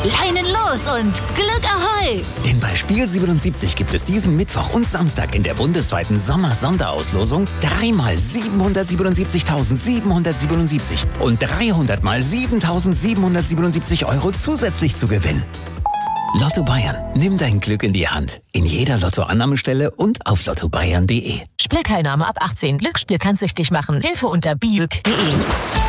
Leinen los und Glück Ahoi! Denn bei Spiel 77 gibt es diesen Mittwoch und Samstag in der bundesweiten Sommer-Sonderauslosung 3 mal 777.777 und 300 mal 7.777 Euro zusätzlich zu gewinnen. Lotto Bayern. Nimm dein Glück in die Hand. In jeder Lottoannahmestelle und auf lottobayern.de. Spielteilnahme ab 18. Glücksspiel kann süchtig machen. Hilfe unter biüg.de.